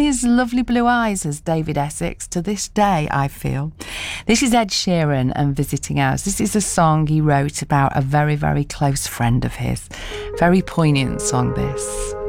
his lovely blue eyes as David Essex to this day, I feel. This is Ed Sheeran and Visiting Hours. This is a song he wrote about a very, very close friend of his. Very poignant song, this.